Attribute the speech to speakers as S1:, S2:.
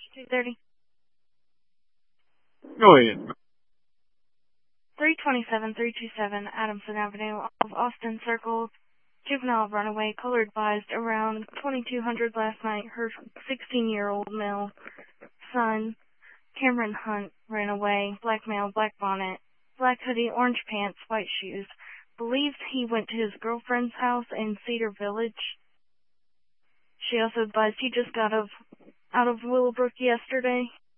S1: 230.
S2: Go ahead.
S1: 327 Adamson Avenue of Austin Circle. Juvenile runaway, color advised around 2200 last night. Her 16-year-old male son, Cameron Hunt, ran away. Black male, black bonnet, black hoodie, orange pants, white shoes. Believes he went to his girlfriend's house in Cedar Village. She also advised he just got out of Willowbrook yesterday.